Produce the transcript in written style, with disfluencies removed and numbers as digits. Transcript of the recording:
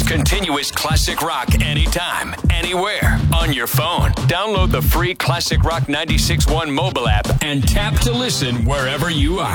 Continuous classic rock anytime, anywhere, on your phone. Download the free Classic Rock 96.1 mobile app and tap to listen wherever you are.